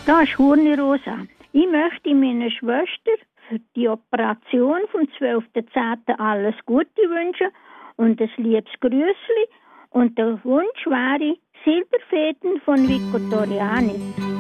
Da ist Hurni-Rosa. Ich möchte meiner Schwester für die Operation vom 12.10. alles Gute wünschen und ein liebes Grüßli. Und der Wunsch wäre Silberfäden von Vico Toriani.